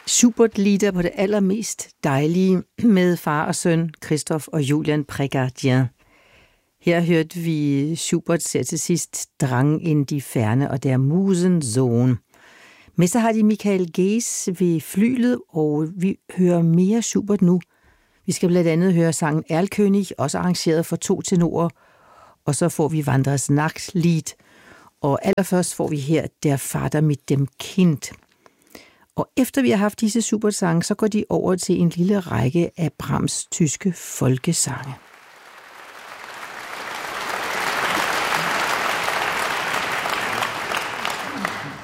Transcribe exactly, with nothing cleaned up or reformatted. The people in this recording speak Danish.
Schubert-lieder på det allermest dejlige med far og søn, Christoph og Julian Prégardien. Her hørte vi Schubert ser til sidst Drang in die Ferne og der Musensohn. Med så har de Michael Gees ved flylet, og vi hører mere Schubert nu. Vi skal blandt andet høre sangen Erlkönig, også arrangeret for to tenorer, og så får vi Wanders Nachtlied, og allerførst får vi her Der Vater mit dem Kind. Og efter vi har haft disse Schubert-sange, så går de over til en lille række af Brahms tyske folkesange.